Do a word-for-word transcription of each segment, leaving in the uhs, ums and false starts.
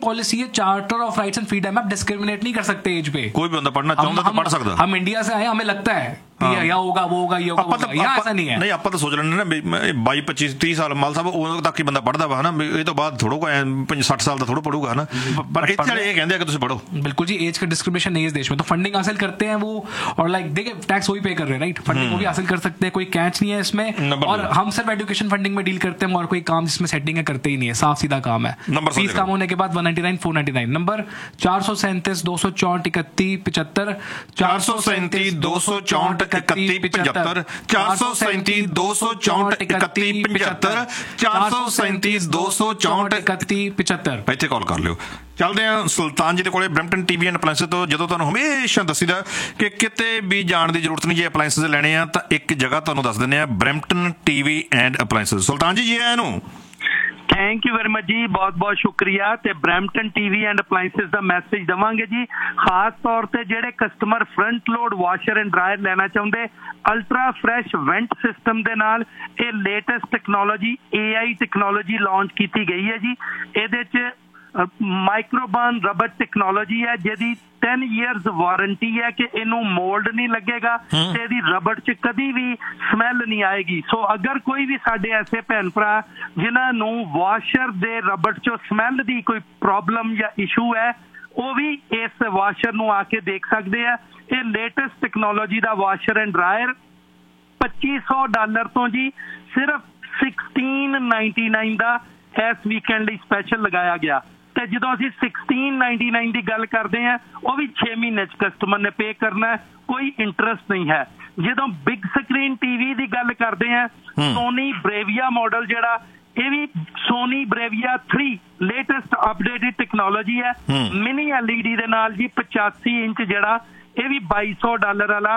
Policy है charter of rights and freedom, आप discriminate नहीं कर सकते एज पे। कोई भी बंदा पढ़ना चाहता तो पढ़ सकता। हम इंडिया से आए, हमें लगता है या होगा वो होगा ये होगा, यहाँ ऐसा नहीं है। नहीं ਆਪਾਂ ਤਾਂ ਸੋਚ ਲੈਂਦੇ ਨਾ ਬਾਈ ਪੱਚੀ ਤੀਹ ਸਾਲ ਮਾਲ ਸਾਹਿਬ ਉਦੋਂ ਤੱਕ ਹੀ ਬੰਦਾ ਪੜ੍ਹਦਾ ਵਾ ਹਨਾ, ਇਹ ਤੋਂ ਬਾਅਦ ਥੋੜੋ ਕੋਈ ਸੱਠ ਸਾਲ ਦਾ ਥੋੜਾ ਪੜੂਗਾ ਹਨਾ, ਪਰ ਇੱਥੇ ਵਾਲੇ ਇਹ ਕਹਿੰਦੇ ਆ ਕਿ ਤੁਸੀਂ पढ़ो। बिल्कुल जी, एज का डिस्क्रिमिनेशन नहीं है इस देश में। तो फंडिंग हासिल करते हैं वो, और लाइक देखिए टैक्स वही पे कर रहे हैं, राइट, फंडिंग वो भी हासिल कर सकते हैं, कोई कैच नहीं है इसमें। और हम सिर्फ एजुकेशन फंडिंग में डील करते हैं और कोई काम जिसमें सेटिंग है करते ही नहीं है, साफ सीधा काम है। फीस काम होने के बाद one ninety nine four ninety nine number चार सौ सैंतीस दो सौ चौंठ इकतीस पिछहत्तर चार सौ सैंतीस दो सौ चौंठ इकतीस पिछहत्तर चार सौ सैंतीस दो सौ चौंठ इकतीस पिछहत्तर चार सौ सैंतीस दो सौ चौंठ इकतीस पिछहत्तर ਇੱਥੇ ਕਾਲ ਕਰ ਲਿਓ। ਚੱਲਦੇ ਹਾਂ ਸੁਲਤਾਨ ਜੀ ਦੇ ਕੋਲੇ ਬਰੈਂਪਟਨ ਟੀਵੀ ਐਂਡ ਅਪਲਾਇੰਸਿਸ ਤੋਂ। ਜਦੋਂ ਤੁਹਾਨੂੰ ਹਮੇਸ਼ਾ ਦੱਸੀਦਾ ਕਿ ਕਿਤੇ ਵੀ ਜਾਣ ਦੀ ਜ਼ਰੂਰਤ ਨਹੀਂ, ਜੇ ਅਪਲਾਇੰਸਿਸ ਲੈਣੇ ਆ ਤਾਂ ਇੱਕ ਜਗ੍ਹਾ ਤੁਹਾਨੂੰ ਦੱਸ ਦਿੰਦੇ ਆ, ਬਰੈਂਪਟਨ ਟੀਵੀ ਐਂਡ ਅਪਲਾਇੰਸਿਸ। ਸੁਲਤਾਨ ਜੀ ਜੀ ਆਇਆਂ ਨੂੰ। ਥੈਂਕ ਯੂ ਵੈਰੀ ਮਚ ਜੀ, ਬਹੁਤ ਬਹੁਤ ਸ਼ੁਕਰੀਆ। ਤੇ Brampton TV and appliances the message ਦੇਵਾਂਗੇ ਜੀ, ਖਾਸ ਤੌਰ ਤੇ ਜਿਹੜੇ customer front load washer and dryer ਲੈਣਾ ਚਾਹੁੰਦੇ, ਅਲਟਰਾ ਫਰੈਸ਼ ਵੈਂਟ ਸਿਸਟਮ ਦੇ ਨਾਲ ਇਹ latest technology A I technology launch ਕੀਤੀ ਗਈ ਹੈ ਜੀ। ਇਹਦੇ 'ਚ ਮਾਈਕਰੋਬਾਨ ਰਬੜ ਟੈਕਨੋਲੋਜੀ ਹੈ ਜਿਹਦੀ ਟੈਨ ਈਅਰਸ ਵਾਰੰਟੀ ਹੈ ਕਿ ਇਹਨੂੰ ਮੋਲਡ ਨਹੀਂ ਲੱਗੇਗਾ ਤੇ ਇਹਦੀ ਰਬੜ 'ਚ ਕਦੀ ਵੀ ਸਮੈਲ ਨਹੀਂ ਆਏਗੀ। ਸੋ ਅਗਰ ਕੋਈ ਵੀ ਸਾਡੇ ਐਸੇ ਭੈਣ ਭਰਾ ਜਿਨ੍ਹਾਂ ਨੂੰ ਵਾਸ਼ਰ ਦੇ ਰਬੜ 'ਚੋਂ ਸਮੈਲ ਦੀ ਕੋਈ ਪ੍ਰੋਬਲਮ ਜਾਂ ਇਸ਼ੂ ਹੈ, ਉਹ ਵੀ ਇਸ ਵਾਸ਼ਰ ਨੂੰ ਆ ਕੇ ਦੇਖ ਸਕਦੇ ਆ। ਇਹ latest technology the washer and dryer ਪੱਚੀ ਸੌ ਡਾਲਰ ਤੋਂ ਜੀ ਸਿਰਫ ਸਿਕਸਟੀਨ ਨਾਈਨਟੀ ਨਾਈਨ ਦਾ ਇਸ ਵੀਕਐਂਡ ਲਈ ਸਪੈਸ਼ਲ ਲਗਾਇਆ ਗਿਆ। ਤੇ ਜਦੋਂ ਅਸੀਂ ਸਿਕਸਟੀਨ ਨਾਈਨਟੀ ਨਾਈਨ ਦੀ ਗੱਲ ਕਰਦੇ ਹਾਂ, ਉਹ ਵੀ ਛੇ ਮਹੀਨੇ 'ਚ ਕਸਟਮਰ ਨੇ ਪੇ ਕਰਨਾ, ਕੋਈ ਇੰਟਰਸਟ ਨਹੀਂ ਹੈ। ਜਦੋਂ ਬਿਗ ਸਕਰੀਨ ਟੀਵੀ ਦੀ ਗੱਲ ਕਰਦੇ ਹਾਂ, ਸੋਨੀ ਬਰੇਵੀਆ ਮਾਡਲ ਜਿਹੜਾ, ਇਹ ਵੀ Soni ਬਰੇਵੀਆ three latest updated technology ਹੈ, ਮਿਨੀ ਐਲ ਈ ਡੀ ਦੇ ਨਾਲ ਜੀ, ਪਚਾਸੀ ਇੰਚ ਜਿਹੜਾ, ਇਹ ਵੀ ਬਾਈ ਸੌ ਡਾਲਰ ਵਾਲਾ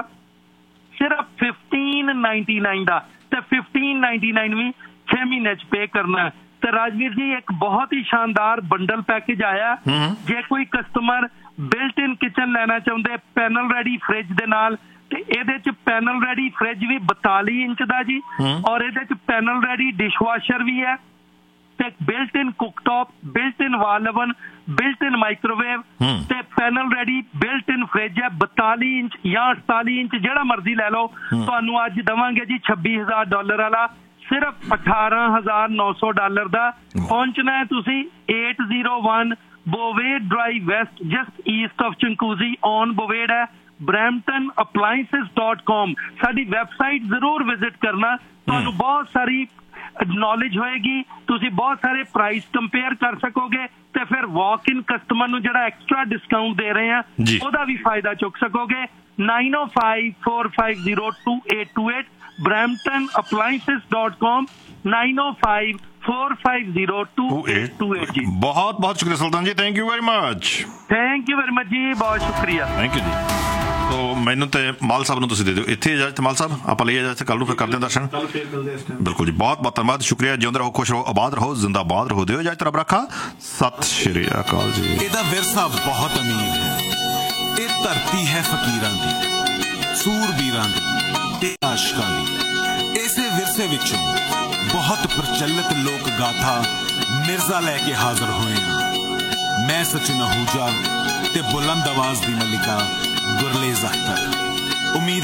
ਸਿਰਫ ਫਿਫਟੀਨ ਨਾਈਨਟੀ ਨਾਈਨ ਦਾ, ਤੇ ਫਿਫਟੀਨ ਨਾਈਨਟੀ ਨਾਈਨ ਵੀ ਛੇ ਮਹੀਨੇ 'ਚ ਪੇ ਕਰਨਾ। ਤੇ ਰਾਜਵੀਰ ਜੀ ਇੱਕ ਬਹੁਤ ਹੀ ਸ਼ਾਨਦਾਰ ਬੰਡਲ ਪੈਕੇਜ ਆਇਆ, ਜੇ ਕੋਈ ਕਸਟਮਰ ਬਿਲਟ ਇਨ ਕਿਚਨ ਲੈਣਾ ਚਾਹੁੰਦੇ ਪੈਨਲ ਰੈਡੀ ਫ੍ਰਿਜ ਦੇ ਨਾਲ, ਤੇ ਇਹਦੇ 'ਚ ਪੈਨਲ ਰੈਡੀ ਫ੍ਰਿਜ ਵੀ ਬਤਾਲੀ ਇੰਚ ਦਾ ਜੀ, ਔਰ ਇਹਦੇ 'ਚ ਪੈਨਲ ਰੈਡੀ ਡਿਸ਼ਵਾਸ਼ਰ ਵੀ ਹੈ, ਤੇ ਬਿਲਟ ਇਨ ਕੁਕਟੌਪ, ਬਿਲਟ ਇਨ ਵਾਲ ਓਵਨ, ਬਿਲਟ ਇਨ ਮਾਈਕ੍ਰੋਵੇਵ, ਤੇ ਪੈਨਲ ਰੈਡੀ ਬਿਲਟ ਇਨ ਫ੍ਰਿਜ ਹੈ। ਬਤਾਲੀ ਇੰਚ ਜਾਂ ਅਠਤਾਲੀ ਇੰਚ ਜਿਹੜਾ ਮਰਜ਼ੀ ਲੈ ਲਓ। ਤੁਹਾਨੂੰ ਅੱਜ ਦੇਵਾਂਗੇ ਜੀ ਛੱਬੀ ਹਜ਼ਾਰ ਡਾਲਰ ਵਾਲਾ ਸਿਰਫ ਅਠਾਰਾਂ ਹਜ਼ਾਰ ਨੌ ਸੌ ਡਾਲਰ ਦਾ। ਪਹੁੰਚਣਾ ਹੈ ਤੁਸੀਂ eight zero one ਬੋਵੇਡ drive West, just East of ਚੰਕੂਜ਼ੀ on ਬੋਵੇਡ ਹੈ, ਬਰੈਂਪਟਨ ਅਪਲਾਇੰਸਿਸ ਡਾਟ ਕਾਮ। ਸਾਡੀ ਵੈਬਸਾਈਟ ਜ਼ਰੂਰ ਵਿਜ਼ਿਟ ਕਰਨਾ, ਤੁਹਾਨੂੰ ਬਹੁਤ ਸਾਰੀ ਨੌਲੇਜ ਹੋਏਗੀ, ਤੁਸੀਂ ਬਹੁਤ ਸਾਰੇ ਪ੍ਰਾਈਸ ਕੰਪੇਅਰ ਕਰ ਸਕੋਗੇ, ਤੇ ਫਿਰ ਵਾਕ ਇਨ ਕਸਟਮਰ ਨੂੰ ਜਿਹੜਾ ਐਕਸਟਰਾ ਡਿਸਕਾਊਂਟ ਦੇ ਰਹੇ ਆ ਉਹਦਾ ਵੀ ਫਾਇਦਾ ਚੁੱਕ ਸਕੋਗੇ। Nine O five four five zero two eight two eight Brampton appliances dot com nine O five four five zero to eight to eight जी। बहुत बहुत शुक्रिया सुल्तान जी, thank you very much. Thank you very much जी, बहुत शुक्रिया, thank you जी। तो मैनू तो माल साहब नूं तुसीं दे दिओ इत्थे इजाजत, माल साहब आपां लईए इजाजत, कल नूं फिर करदे हां दर्शन। बिल्कुल जी, बहुत बहुत धन्यवाद, शुक्रिया, जिउंदे रहो, खुश रहो, आबाद रहो, जिंदाबाद रहो, दिओ इजाजत, रब रखा, सत श्री अकाल जी। इहदा विरसा बहुत अमीर है, इह धरती है फकीरां दी, सूरबीरां दी ते आशिकां दी। इसे विरसे विचों बहुत प्रचलित लोक गाथा मिर्जा लैके हाजिर होए हैं। मैं सचिन आहूजा ते बुलंद आवाज दी मलिका गुरलेज़ अख्तर। उम्मीद